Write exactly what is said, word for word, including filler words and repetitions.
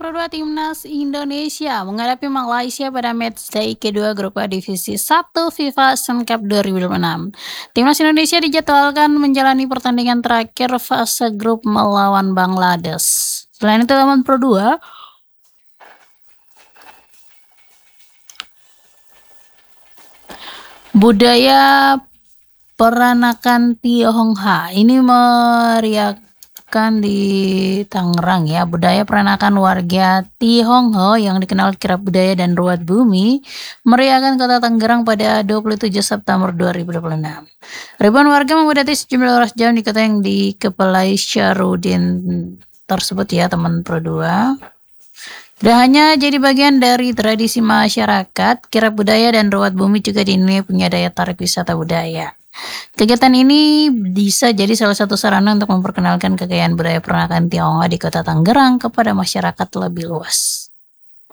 Pro dua Timnas Indonesia menghadapi Malaysia pada matchday kedua grup A Divisi satu FIFA Asian Cup dua ribu dua puluh enam. Timnas Indonesia dijadwalkan menjalani pertandingan terakhir fase grup melawan Bangladesh. Selain itu, teman Pro dua budaya peranakan Tionghoa ini meriahkan di Tangerang ya. Budaya peranakan warga Tionghoa yang dikenal kirap budaya dan ruat bumi meriahkan kota Tangerang pada dua puluh tujuh September dua ribu dua puluh enam. Ribuan warga memadati sejumlah ruas jalan di kota yang dikepalai Syarudin tersebut ya teman Pro dua. Tidak hanya jadi bagian dari tradisi masyarakat, kirap budaya dan ruat bumi juga dinilai punya daya tarik wisata budaya. Kegiatan ini bisa jadi salah satu sarana untuk memperkenalkan kekayaan budaya peranakan Tionghoa di kota Tangerang kepada masyarakat lebih luas.